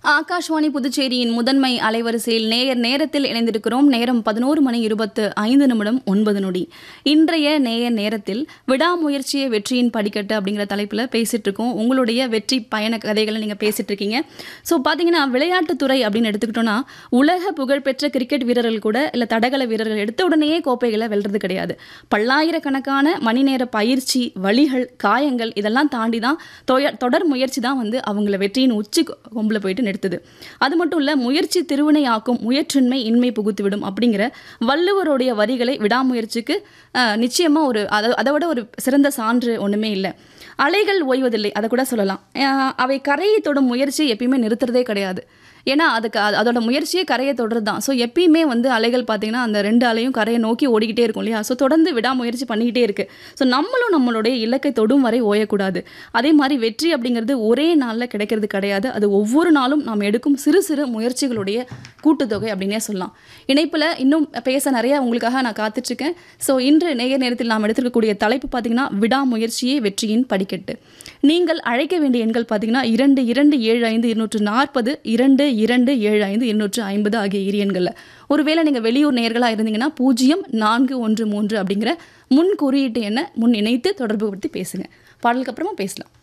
ஆகாஷ்வாணி புதுச்சேரியின் முதன்மை அலைவரிசையில் நேரத்தில் இணைந்திருக்கிறோம். நேரம் 11:25 இன்றைய நேரத்தில் விடாமுயற்சியே வெற்றியின் படிக்கட்டு அப்படிங்கிற தலைப்பில் பேசிட்டு இருக்கோம். உங்களுடைய வெற்றி பயண கதைகளை நீங்கள் பேசிட்டு இருக்கீங்க. ஸோ பார்த்தீங்கன்னா விளையாட்டுத்துறை அப்படின்னு எடுத்துக்கிட்டோன்னா உலக புகழ்பெற்ற கிரிக்கெட் வீரர்கள் கூட இல்லை தடகள வீரர்கள் எடுத்த உடனேயே கோப்பைகளை வெல்றது கிடையாது. பல்லாயிரக்கணக்கான மணி நேர பயிற்சி, வலிகள், காயங்கள் இதெல்லாம் தாண்டி தான் தொடர் முயற்சி தான் வந்து அவங்கள வெற்றியின் உச்சி கொம்பில் போயிட்டு எடுத்தது. அது மட்டும் இல்ல, முயற்சி திருவினையாக்கும், முயற்றின்மை இன்மை புகுத்துவிடும் அப்படிங்கிற வள்ளுவருடைய வரிகளை விடாமுயற்சிக்கு நிச்சயமா அதை விட ஒரு சிறந்த சான்று ஒண்ணுமே இல்லை. அலைகள் ஓய்வதில்லை, அதை கூட சொல்லலாம். அவை கரையை தொடும் முயற்சியை எப்பயுமே நிறுத்துறதே கிடையாது. ஏன்னா அதோட முயற்சியே கரையை தொடுறது தான். ஸோ எப்பயுமே வந்து அலைகள் பார்த்தீங்கன்னா அந்த ரெண்டு அலையும் கரையை நோக்கி ஓடிக்கிட்டே இருக்கும் இல்லையா? ஸோ தொடர்ந்து விடாமுயற்சி பண்ணிக்கிட்டே இருக்கு. ஸோ நம்மளும் நம்மளுடைய இலக்கை தொடும் வரை ஓயக்கூடாது. அதே மாதிரி வெற்றி அப்படிங்கிறது ஒரே நாளில் கிடைக்கிறது கிடையாது. அது ஒவ்வொரு நாளும் நாம் எடுக்கும் சிறு சிறு முயற்சிகளுடைய கூட்டுத்தொகை அப்படின்னே சொல்லலாம். இணைப்பில் இன்னும் பேச நிறைய உங்களுக்காக நான் காத்துட்ருக்கேன். ஸோ இன்று நேரத்தில் நாம் எடுத்துக்கக்கூடிய தலைப்பு பார்த்தீங்கன்னா விடாமுயற்சியே வெற்றியின் படிக்கட்டு. நீங்கள் அழைக்க வேண்டிய எண்கள் பார்த்தீங்கன்னா 2275 240 2275 ஆகிய இரு எண்களில். ஒருவேளை நீங்கள் வெளியூர் நேயர்களாக இருந்தீங்கன்னா 0413 அப்படிங்கிற முன் குறியீட்டு எண்ணை முன் இணைத்து தொடர்பு படுத்தி பேசுங்க. பாடலுக்கு அப்புறமா பேசலாம்.